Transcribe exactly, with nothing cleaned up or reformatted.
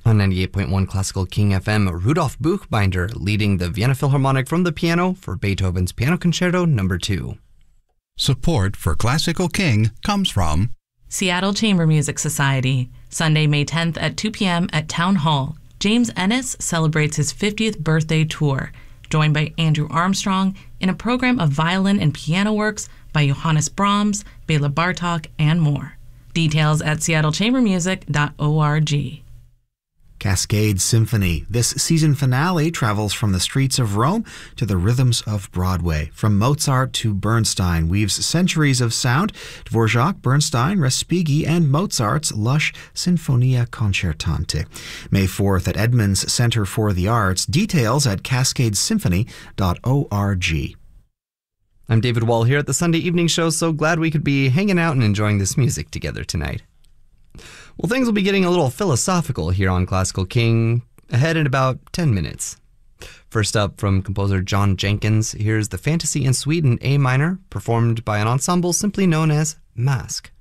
On ninety-eight point one Classical King F M, Rudolf Buchbinder leading the Vienna Philharmonic from the piano for Beethoven's Piano Concerto Number two. Support for Classical King comes from Seattle Chamber Music Society, Sunday, May tenth at two p.m. at Town Hall. James Ennis celebrates his fiftieth birthday tour, joined by Andrew Armstrong in a program of violin and piano works by Johannes Brahms, Bela Bartok, and more. Details at seattle chamber music dot org. Cascade Symphony. This season finale travels from the streets of Rome to the rhythms of Broadway. From Mozart to Bernstein weaves centuries of sound. Dvorak, Bernstein, Respighi, and Mozart's lush Sinfonia Concertante. May fourth at Edmonds Center for the Arts. Details at cascade symphony dot org. I'm David Wall here at the Sunday Evening Show, so glad we could be hanging out and enjoying this music together tonight. Well, things will be getting a little philosophical here on Classical King ahead in about ten minutes. First up, from composer John Jenkins, here's the Fantasy in Suite in A minor, performed by an ensemble simply known as Mask.